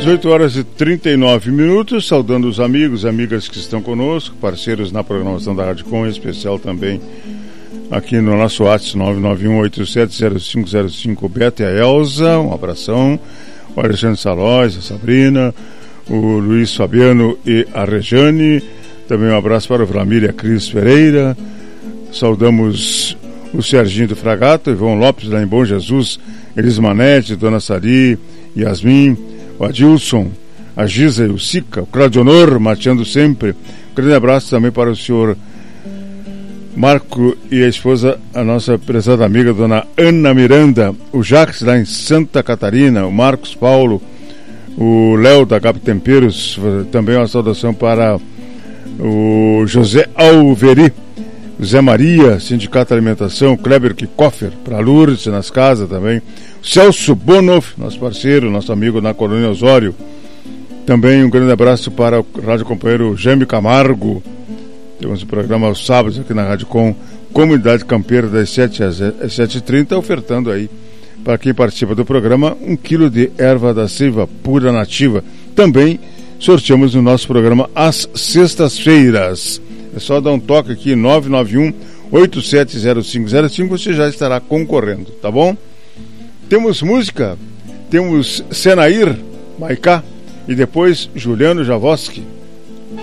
18 horas e 39 minutos, saudando os amigos e amigas que estão conosco, parceiros na programação da Rádio Com, em especial também aqui no nosso WhatsApp 991870505, o Beto e a Elza, um abração, o Alexandre Salóis, a Sabrina, o Luiz Fabiano e a Rejane, também um abraço para o Vlamir e a Cris Pereira, saudamos o Serginho do Fragato, Ivão Lopes lá em Bom Jesus, Elis Manete, Dona Sari, Yasmin, o Adilson, a Giza e o Sica, o Claudionor, mateando sempre. Um grande abraço também para o senhor Marco e a esposa, a nossa prezada amiga, dona Ana Miranda, o Jacques lá em Santa Catarina, o Marcos Paulo, o Léo da Gap Temperos, também uma saudação para o José Alveri, Zé Maria, Sindicato de Alimentação, Kleber Kikoffer, para Lourdes, nas casas também, Celso Bonoff, nosso parceiro, nosso amigo na Colônia Osório, também um grande abraço para o rádio companheiro Jaime Camargo. Temos um programa aos sábados aqui na Rádio Com, Comunidade Campeira, das 7 às 7h30, ofertando aí, para quem participa do programa, 1 quilo de erva da seiva pura nativa. Também sorteamos no nosso programa às sextas-feiras. É só dar um toque aqui, 991-870505, você já estará concorrendo, tá bom? Temos música, temos Senair Maiká e depois Juliano Javoski.